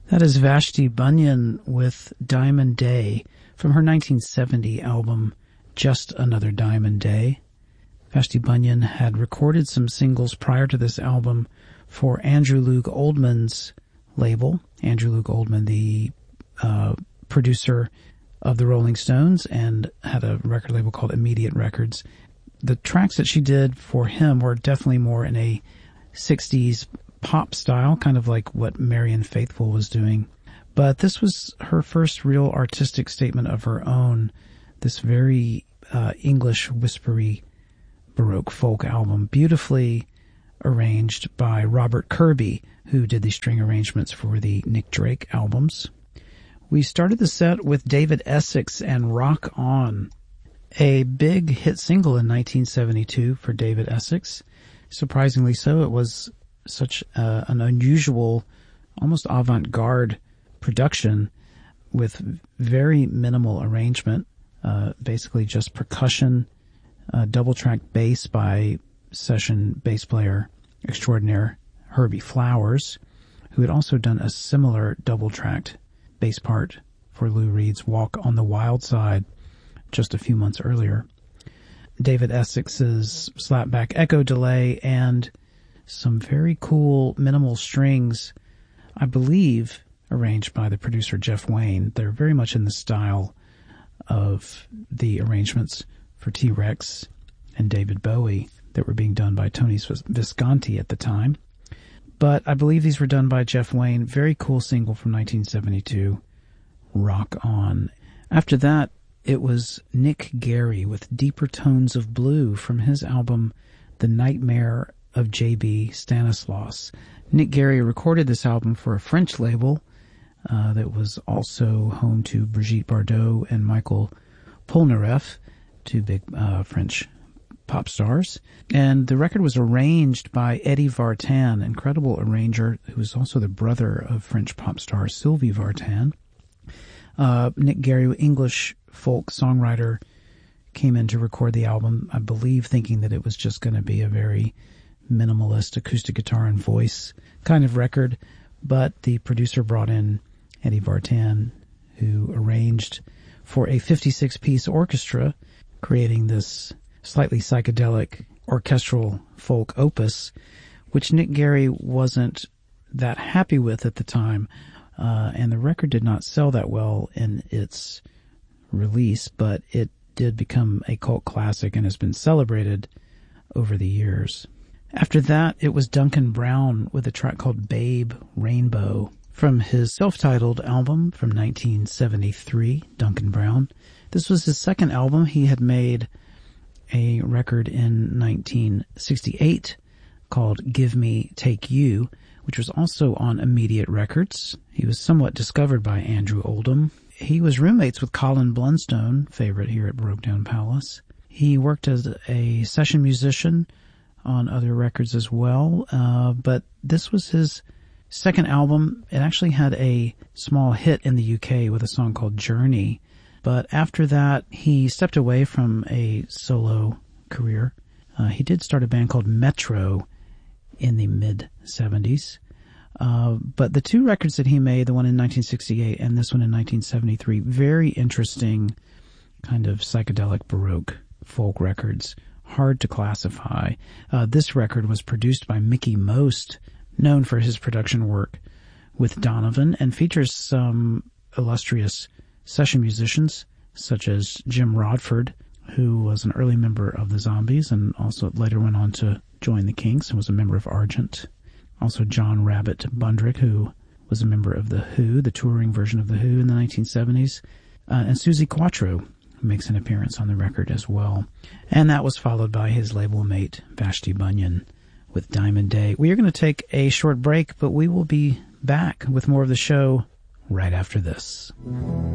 That is Vashti Bunyan with Diamond Day from her 1970 album, Just Another Diamond Day. Vashti Bunyan had recorded some singles prior to this album for Andrew Loog Oldman's label. Andrew Loog Oldman, the producer of the Rolling Stones, and had a record label called Immediate Records. The tracks that she did for him were definitely more in a 60s pop style, kind of like what Marianne Faithfull was doing. But this was her first real artistic statement of her own, this very English whispery Baroque folk album, beautifully arranged by Robert Kirby, who did the string arrangements for the Nick Drake albums. We started the set with David Essex and Rock On, a big hit single in 1972 for David Essex. Surprisingly so, it was such an unusual, almost avant-garde production with very minimal arrangement, basically just percussion, double-track bass by session bass player extraordinaire Herbie Flowers, who had also done a similar double-tracked bass part for Lou Reed's Walk on the Wild Side just a few months earlier. David Essex's slapback echo delay and some very cool minimal strings, I believe, arranged by the producer Jeff Wayne. They're very much in the style of the arrangements for T-Rex and David Bowie that were being done by Tony Visconti at the time. But I believe these were done by Jeff Wayne. Very cool single from 1972, Rock On. After that, it was Nick Gary with Deeper Tones of Blue from his album The Nightmare of J.B. Stanislaus. Nick Gary recorded this album for a French label that was also home to Brigitte Bardot and Michael Polnareff, two big French pop stars. And the record was arranged by Eddie Vartan, incredible arranger, who was also the brother of French pop star Sylvie Vartan. Nick Gary, English folk songwriter, came in to record the album, I believe thinking that it was just going to be a very minimalist acoustic guitar and voice kind of record, but the producer brought in Eddie Vartan, who arranged for a 56-piece orchestra, creating this slightly psychedelic orchestral folk opus, which Nick Gary wasn't that happy with at the time, and the record did not sell that well in its release, but it did become a cult classic and has been celebrated over the years. After that, it was Duncan Brown with a track called Babe Rainbow from his self-titled album from 1973, Duncan Brown. This was his second album. He had made a record in 1968 called Give Me, Take You, which was also on Immediate Records. He was somewhat discovered by Andrew Oldham. He was roommates with Colin Blunstone, favorite here at Broke Down Palace. He worked as a session musician on other records as well, but this was his second album. It actually had a small hit in the UK with a song called Journey, but after that he stepped away from a solo career. He did start a band called Metro in the mid-70s, but the two records that he made, the one in 1968 and this one in 1973, very interesting kind of psychedelic Baroque folk records, hard to classify. This record was produced by Mickey Most, known for his production work with Donovan, and features some illustrious session musicians such as Jim Rodford, who was an early member of the Zombies and also later went on to join the Kinks and was a member of Argent. Also John Rabbit Bundrick, who was a member of The Who, the touring version of The Who in the 1970s, and Suzi Quatro makes an appearance on the record as well. And that was followed by his label mate, Vashti Bunyan, with Diamond Day. We are going to take a short break, but we will be back with more of the show right after this.